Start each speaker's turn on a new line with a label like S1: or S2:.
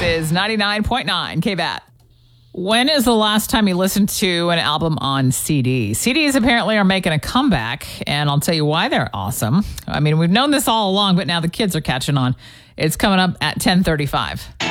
S1: is 99.9 KBAT. When is the last time you listened to an album on CD? CDs apparently are making a comeback, and I'll tell you why they're awesome. I mean, we've known this all along, but now the kids are catching on. It's coming up at 10:35.